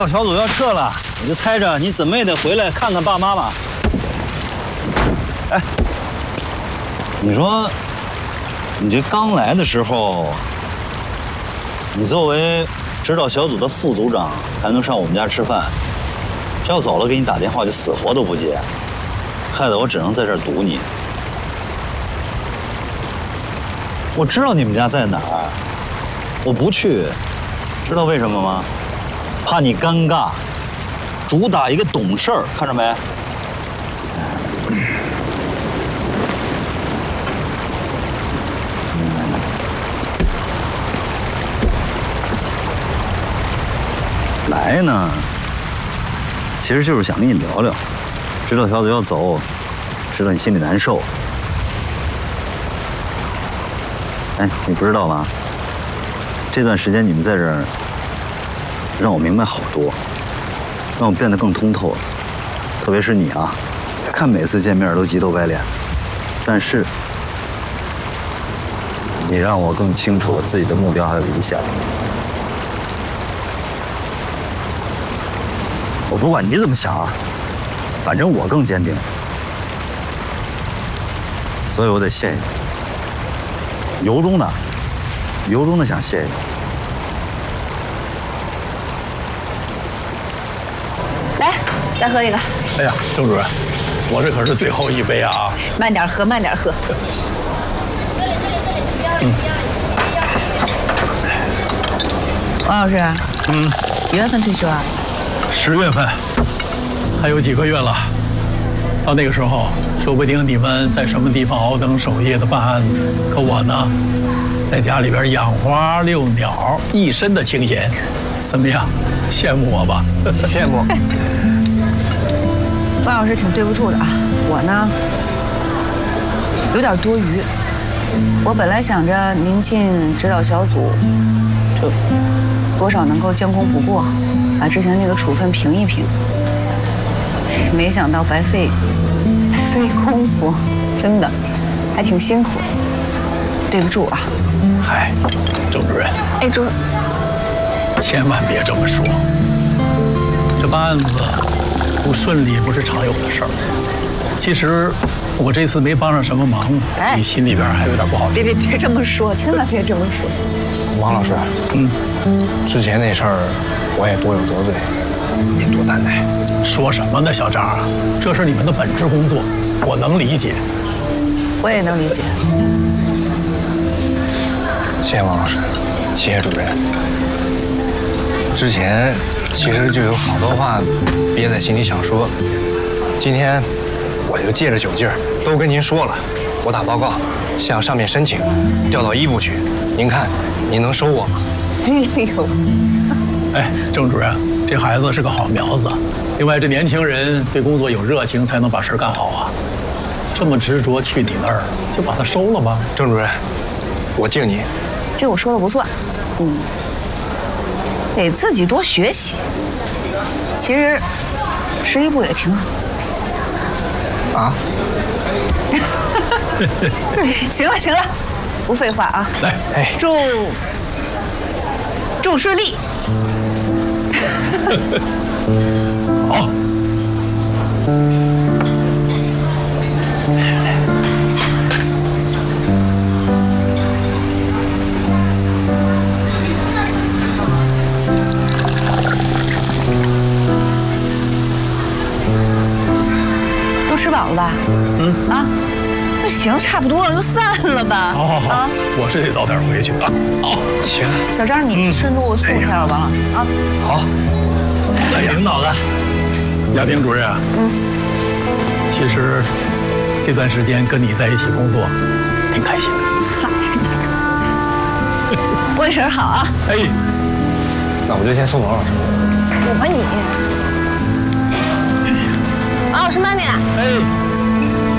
小组要撤了，我就猜着你怎么也得回来看看爸妈吧。哎，你说，你这刚来的时候，你作为指导小组的副组长，还能上我们家吃饭，这要走了给你打电话就死活都不接，害得我只能在这儿堵你。我知道你们家在哪儿，我不去，知道为什么吗？怕你尴尬，主打一个懂事儿，看着没？来呢，其实就是想跟你聊聊。指导小组要走，知道你心里难受。哎，你不知道吧？这段时间你们在这儿，让我明白好多，让我变得更通透了。特别是你啊，看每次见面都急头白脸，但是你让我更清楚了自己的目标还有理想。我不管你怎么想啊，反正我更坚定，所以我得谢谢你，由衷的想谢谢你。 来，再喝一个。 哎呀，郑主任，我这可是最后一杯啊！ 慢点喝，慢点喝。王老师，几月份退休啊 ？10月份，还有几个月了。到那个时候，说不定你们在什么地方熬灯守夜的办案子，可我呢，在家里边养花遛鸟，一身的清闲。怎么样？羡慕我吧？ 羡慕。 万老师挺对不住的啊，我呢有点多余。我本来想着您进指导小组，就多少能够将功补过，把之前那个处分平一平。没想到白费功夫，真的还挺辛苦的，对不住啊。 嗨，郑主任。 哎，主任。 千万别这么说，这办案子不顺利不是常有的事儿。其实我这次没帮上什么忙，你心里边还有点不好受。 别这么说，千万别这么说。 王老师，之前那事儿我也多有得罪，您多担待。 说什么呢，小张？这是你们的本职工作，我能理解。 我也能理解。 谢谢王老师，谢谢主任。之前其实就有好多话憋在心里想说，今天我就借着酒劲儿都跟您说了。我打报告向上面申请调到1部去，您看您能收我吗？ 哎呦， 哎，郑主任，这孩子是个好苗子。另外，这年轻人对工作有热情，才能把事干好啊。这么执着去你那儿，就把他收了吧。 郑主任，我敬您。 这我说的不算，得自己多学习。其实11部也挺好。 啊？ 行了，不废话啊！ 来， 哎， 祝顺利。 好。 都吃饱了吧？啊，那行，差不多了，就散了吧。 好，我是得早点回去啊。好， 行。 小张，你顺路送一下王老师啊。 好。 领导的，亚平主任，其实这段时间跟你在一起工作，挺开心的。 问声好啊。 哎， 那我就先送王老师。 我你，王老师慢点。 哎。